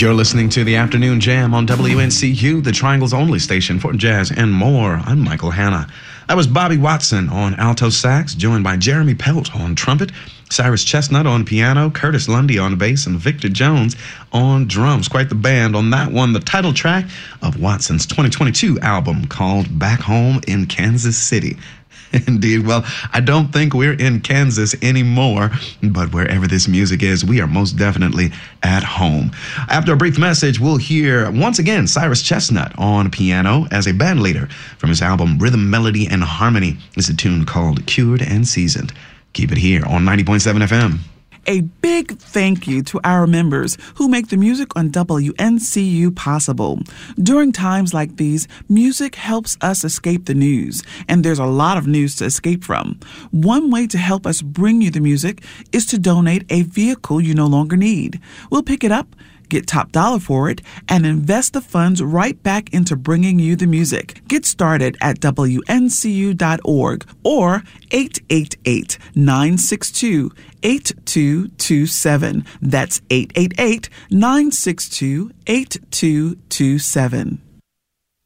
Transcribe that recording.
You're listening to the Afternoon Jam on WNCU, the Triangle's only station for jazz and more. I'm Michael Hanna. That was Bobby Watson on alto sax, joined by Jeremy Pelt on trumpet, Cyrus Chestnut on piano, Curtis Lundy on bass, and Victor Jones on drums. Quite the band on that one, the title track of Watson's 2022 album called Back Home in Kansas City. Indeed. Well, I don't think we're in Kansas anymore, but wherever this music is, we are most definitely at home. After a brief message, we'll hear once again Cyrus Chestnut on piano as a band leader from his album Rhythm, Melody, and Harmony. It's a tune called Cured and Seasoned. Keep it here on 90.7 FM. A big thank you to our members who make the music on WNCU possible. During times like these, music helps us escape the news, and there's a lot of news to escape from. One way to help us bring you the music is to donate a vehicle you no longer need. We'll pick it up, get top dollar for it, and invest the funds right back into bringing you the music. Get started at WNCU.org or 888-962-8227. That's 888-962-8227.